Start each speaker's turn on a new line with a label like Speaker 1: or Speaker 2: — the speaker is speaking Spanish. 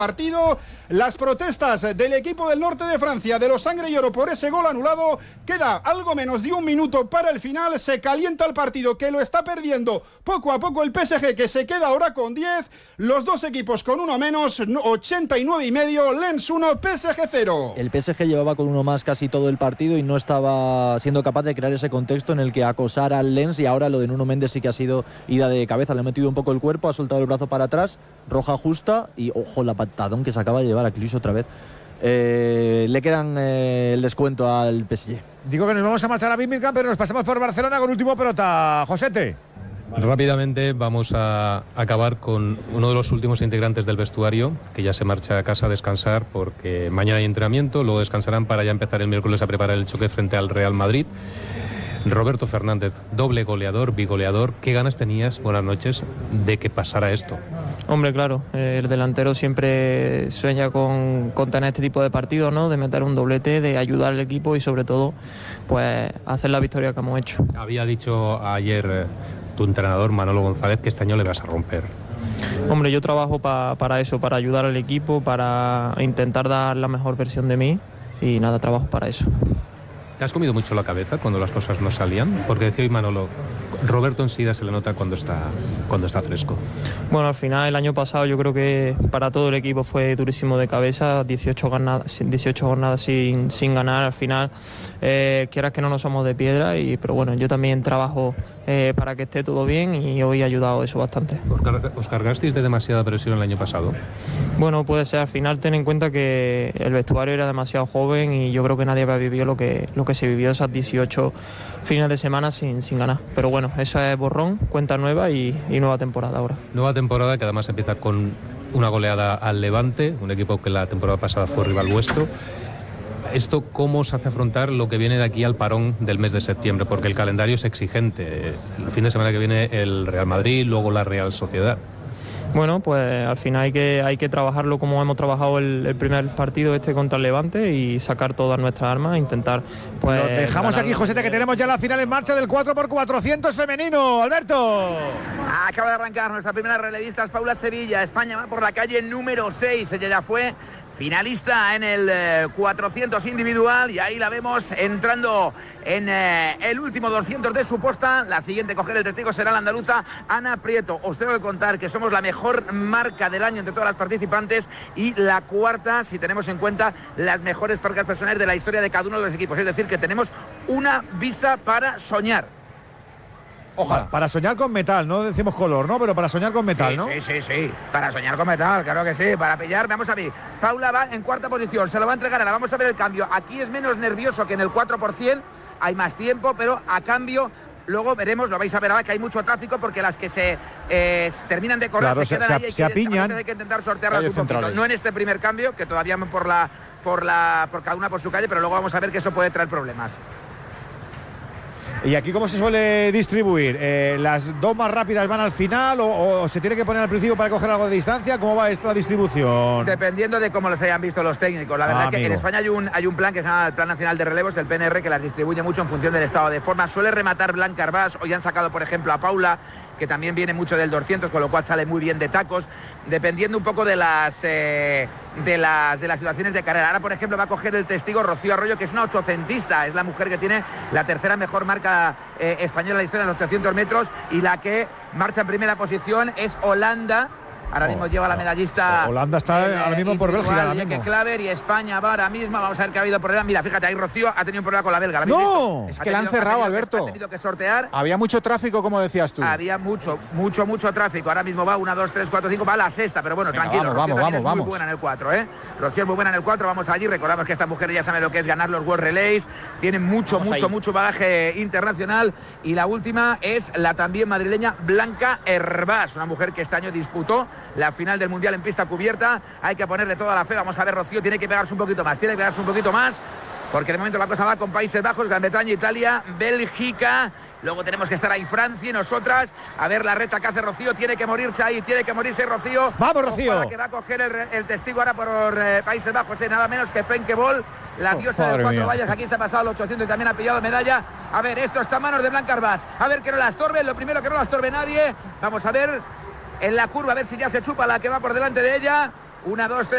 Speaker 1: partido, las protestas del equipo del norte de Francia, de los Sangre y Oro, por ese gol anulado. Queda algo menos de un minuto para el final, se calienta el partido, que lo está perdiendo poco a poco el PSG, que se queda ahora con 10, los dos equipos con uno menos, 89,5, Lens 1, PSG 0.
Speaker 2: El PSG llevaba con uno más casi todo el partido y no estaba siendo capaz de crear ese contexto en el que acosara al Lens, y ahora lo de Nuno Méndez sí que ha sido ida de cabeza, le ha metido un poco el cuerpo, ha soltado el brazo para atrás, roja justa y ojo la patadón que se acaba de llevar a Clis otra vez. Le quedan el descuento al PSG.
Speaker 3: Digo que nos vamos a marchar a Birmingham, pero nos pasamos por Barcelona con último pelota. Josete.
Speaker 4: Rápidamente vamos a acabar con uno de los últimos integrantes del vestuario, que ya se marcha a casa a descansar porque mañana hay entrenamiento, luego descansarán para ya empezar el miércoles a preparar el choque frente al Real Madrid. Roberto Fernández, doble goleador, bigoleador, ¿qué ganas tenías, buenas noches, de que pasara esto?
Speaker 5: Hombre, claro, el delantero siempre sueña con tener este tipo de partidos, ¿no? De meter un doblete, de ayudar al equipo y sobre todo, pues, hacer la victoria que hemos hecho.
Speaker 4: Había dicho ayer tu entrenador Manolo González que este año le vas a romper.
Speaker 5: Hombre, yo trabajo para eso, para ayudar al equipo, para intentar dar la mejor versión de mí y nada, trabajo para eso.
Speaker 4: ¿Te has comido mucho la cabeza cuando las cosas no salían? Porque decía hoy Manolo, Roberto enseguida se le nota cuando está fresco.
Speaker 5: Bueno, al final el año pasado yo creo que para todo el equipo fue durísimo de cabeza, 18 jornadas sin ganar. Al final, quieras que no somos de piedra, pero bueno, yo también trabajo para que esté todo bien y hoy ha ayudado eso bastante.
Speaker 4: ¿Os cargasteis de demasiada presión el año pasado?
Speaker 5: Bueno, puede ser. Al final ten en cuenta que el vestuario era demasiado joven y yo creo que nadie había vivido lo que se vivió esas 18 fines de semana sin ganar. Pero bueno, eso es borrón, cuenta nueva y nueva temporada ahora.
Speaker 4: Nueva temporada que además empieza con una goleada al Levante, un equipo que la temporada pasada fue rival vuestro. ¿Esto cómo os hace afrontar lo que viene de aquí al parón del mes de septiembre? Porque el calendario es exigente. El fin de semana que viene el Real Madrid, luego la Real Sociedad.
Speaker 5: Bueno, pues al final hay que trabajarlo como hemos trabajado el primer partido contra el Levante y sacar todas nuestras armas, intentar pues...
Speaker 3: Lo dejamos aquí, Josete, que tenemos ya la final en marcha del 4x400 femenino. Alberto.
Speaker 6: Acaba de arrancar nuestra primera relevista, es Paula Sevilla. España va por la calle número 6. Ella ya fue finalista en el 400 individual y ahí la vemos entrando en el último 200 de su posta. La siguiente coger el testigo será la andaluza Ana Prieto. Os tengo que contar que somos la mejor marca del año entre todas las participantes y la cuarta si tenemos en cuenta las mejores marcas personales de la historia de cada uno de los equipos. Es decir, que tenemos una visa para soñar.
Speaker 3: Ojalá. Para soñar con metal, no decimos color, ¿no? Pero para soñar con metal,
Speaker 6: sí,
Speaker 3: ¿no?
Speaker 6: Sí. Para soñar con metal, claro que sí. Para pillar, vamos a ver. Paula va en cuarta posición, se lo va a entregar ahora. Vamos a ver el cambio. Aquí es menos nervioso que en el 4%. Hay más tiempo, pero a cambio... Luego veremos, lo vais a ver ahora, que hay mucho tráfico porque las que se terminan de correr, claro, se quedan ahí.
Speaker 3: Se apiñan.
Speaker 6: Hay que intentar sortearlas un poquito. No en este primer cambio, que todavía por cada una por su calle, pero luego vamos a ver que eso puede traer problemas.
Speaker 3: ¿Y aquí cómo se suele distribuir? ¿Las dos más rápidas van al final o se tiene que poner al principio para coger algo de distancia? ¿Cómo va esta distribución?
Speaker 6: Dependiendo de cómo les hayan visto los técnicos. La verdad que en España hay un plan que se llama el Plan Nacional de Relevos, el PNR, que las distribuye mucho en función del estado de forma. Suele rematar Blanca Arbás. Hoy han sacado, por ejemplo, a Paula, que también viene mucho del 200, con lo cual sale muy bien de tacos, dependiendo un poco de las situaciones de carrera. Ahora, por ejemplo, va a coger el testigo Rocío Arroyo, que es una ochocentista, es la mujer que tiene la tercera mejor marca española en la historia en los 800 metros, y la que marcha en primera posición es Holanda. Ahora mismo lleva la medallista.
Speaker 3: Holanda está ahora mismo por Bélgica.
Speaker 6: Claver, y España va ahora mismo. Vamos a ver que ha habido problemas. Mira, fíjate, ahí Rocío ha tenido un problema con la belga.
Speaker 3: ¡No!
Speaker 1: Es que la han cerrado, Alberto.
Speaker 6: Ha tenido que sortear.
Speaker 1: Había mucho tráfico, como decías tú.
Speaker 6: Había mucho tráfico. Ahora mismo va 1, 2, 3, 4, 5. Va a la sexta, pero bueno, tranquilo.
Speaker 1: Vamos.
Speaker 6: Es muy buena en el 4, ¿eh? Rocío es muy buena en el 4. Vamos allí. Recordamos que esta mujer ya sabe lo que es ganar los World Relays. Tiene mucho bagaje internacional. Y la última es la también madrileña Blanca Hervás, una mujer que este año disputó la final del Mundial en pista cubierta. Hay que ponerle toda la fe. Vamos a ver, Rocío tiene que pegarse un poquito más. Porque de momento la cosa va con Países Bajos, Gran Bretaña, Italia, Bélgica. Luego tenemos que estar ahí Francia y nosotras. A ver la reta que hace Rocío. Tiene que morirse ahí, Rocío.
Speaker 3: ¡Vamos, Rocío!
Speaker 6: Que va a coger el testigo ahora por Países Bajos. Nada menos que Fenke Bol, la diosa de 4 vallas. Aquí se ha pasado los 800 y también ha pillado medalla. A ver, esto está en manos de Blanca Arbás. A ver que no la estorbe. Lo primero, que no la estorbe nadie. Vamos a ver en la curva, a ver si ya se chupa la que va por delante de ella. 1, 2, 3.